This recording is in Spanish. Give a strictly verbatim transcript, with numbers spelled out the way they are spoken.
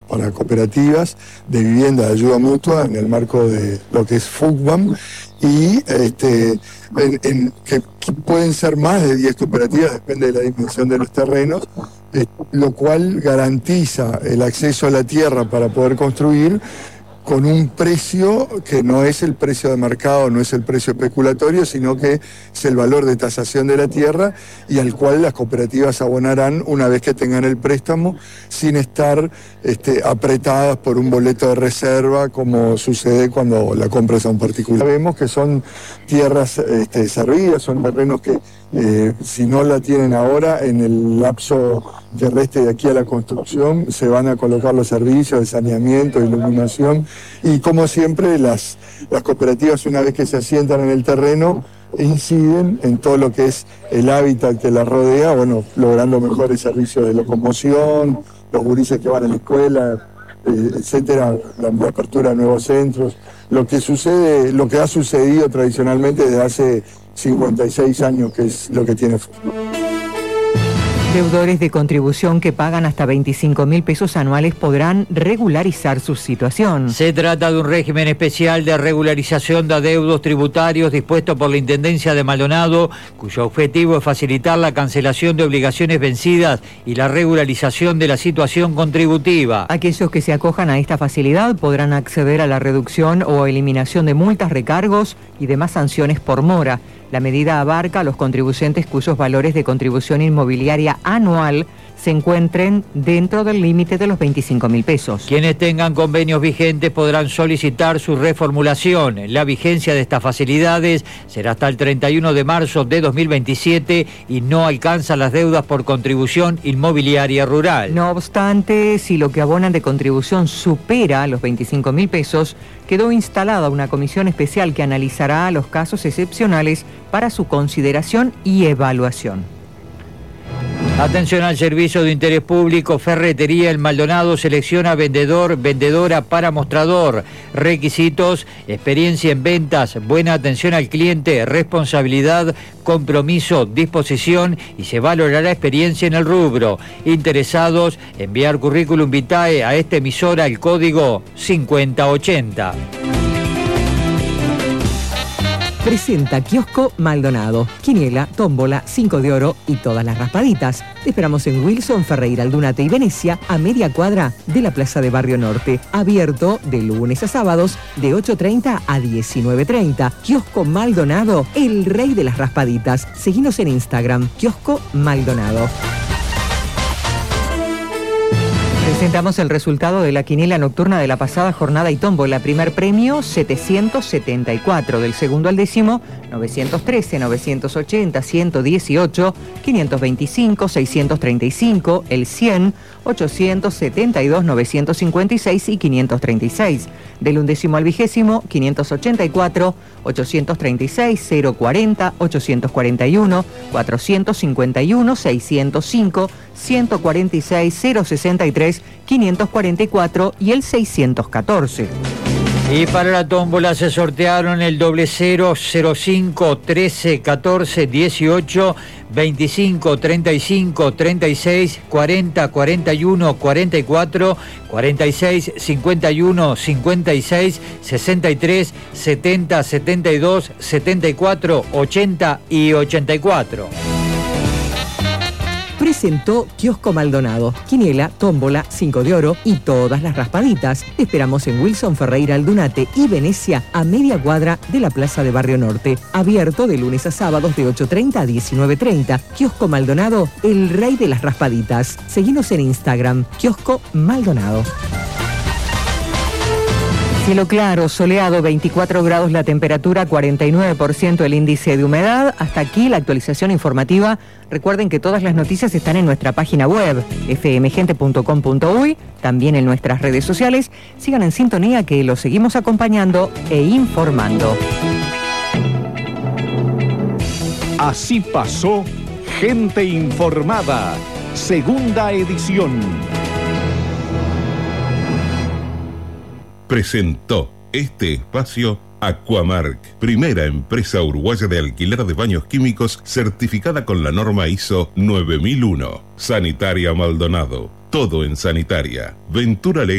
para cooperativas de vivienda de ayuda mutua en el marco de lo que es FUCBAM, y este, en, en, que pueden ser más de diez cooperativas, depende de la dimensión de los terrenos, eh, lo cual garantiza el acceso a la tierra para poder construir con un precio que no es el precio de mercado, no es el precio especulatorio, sino que es el valor de tasación de la tierra y al cual las cooperativas abonarán una vez que tengan el préstamo, sin estar este, apretadas por un boleto de reserva, como sucede cuando la compra es a un particular. Vemos que son tierras este, servidas, son terrenos que eh, si no la tienen ahora, en el lapso que reste de aquí a la construcción, se van a colocar los servicios de saneamiento, iluminación, y como siempre las, las cooperativas, una vez que se asientan en el terreno, inciden en todo lo que es el hábitat que las rodea, bueno, logrando mejores servicios de locomoción, los gurises que van a la escuela, eh, etcétera, la, la apertura de nuevos centros, lo que sucede, lo que ha sucedido tradicionalmente desde hace cincuenta y seis años, que es lo que tiene FUCBAM. Deudores de contribución que pagan hasta veinticinco mil pesos anuales podrán regularizar su situación. Se trata de un régimen especial de regularización de adeudos tributarios dispuesto por la Intendencia de Maldonado, cuyo objetivo es facilitar la cancelación de obligaciones vencidas y la regularización de la situación contributiva. Aquellos que se acojan a esta facilidad podrán acceder a la reducción o eliminación de multas, recargos y demás sanciones por mora. La medida abarca a los contribuyentes cuyos valores de contribución inmobiliaria anual se encuentren dentro del límite de los veinticinco mil pesos. Quienes tengan convenios vigentes podrán solicitar su reformulación. La vigencia de estas facilidades será hasta el treinta y uno de marzo de dos mil veintisiete y no alcanza las deudas por contribución inmobiliaria rural. No obstante, si lo que abonan de contribución supera los veinticinco mil pesos, quedó instalada una comisión especial que analizará los casos excepcionales para su consideración y evaluación. Atención al servicio de interés público. Ferretería El Maldonado selecciona vendedor, vendedora para mostrador. Requisitos: experiencia en ventas, buena atención al cliente, responsabilidad, compromiso, disposición, y se valorará experiencia en el rubro. Interesados, enviar currículum vitae a esta emisora al código cincuenta ochenta. Presenta Kiosco Maldonado, quiniela, tómbola, cinco de oro y todas las raspaditas. Te esperamos en Wilson, Ferreira, Aldunate y Venecia, a media cuadra de la Plaza de Barrio Norte. Abierto de lunes a sábados de ocho treinta a diecinueve treinta. Kiosco Maldonado, el rey de las raspaditas. Seguinos en Instagram, Kiosco Maldonado. Presentamos el resultado de la quiniela nocturna de la pasada jornada y tómbola. Primer premio, setecientos setenta y cuatro. Del segundo al décimo, novecientos trece, novecientos ochenta, ciento dieciocho, quinientos veinticinco, seiscientos treinta y cinco. El cien, ochocientos setenta y dos, novecientos cincuenta y seis y quinientos treinta y seis. Del undécimo al vigésimo, quinientos ochenta y cuatro, ochocientos treinta y seis, cero cuarenta, ochocientos cuarenta y uno, cuatrocientos cincuenta y uno, seiscientos cinco, ciento cuarenta y seis, cero sesenta y tres, quinientos cuarenta y cuatro y el seiscientos catorce. Y para la tómbola se sortearon el doble cero, cero cinco, trece, catorce, dieciocho, veinticinco, treinta y cinco, treinta y seis, cuarenta, cuarenta y uno, cuarenta y cuatro, cuarenta y seis, cincuenta y uno, cincuenta y seis, sesenta y tres, setenta, setenta y dos, setenta y cuatro, ochenta y ochenta y cuatro. Presentó Kiosco Maldonado, quiniela, tómbola, cinco de oro y todas las raspaditas. Te esperamos en Wilson, Ferreira, Aldunate y Venecia, a media cuadra de la Plaza de Barrio Norte. Abierto de lunes a sábados de ocho treinta a diecinueve treinta. Kiosco Maldonado, el rey de las raspaditas. Seguinos en Instagram, Kiosco Maldonado. Cielo claro, soleado, veinticuatro grados la temperatura, cuarenta y nueve por ciento el índice de humedad. Hasta aquí la actualización informativa. Recuerden que todas las noticias están en nuestra página web, f m gente punto com punto u y, también en nuestras redes sociales. Sigan en sintonía que los seguimos acompañando e informando. Así pasó Gente Informada, segunda edición. Presentó este espacio Aquamark, primera empresa uruguaya de alquiler de baños químicos certificada con la norma I S O nueve mil uno. Sanitaria Maldonado, todo en sanitaria. Ventura Alegre.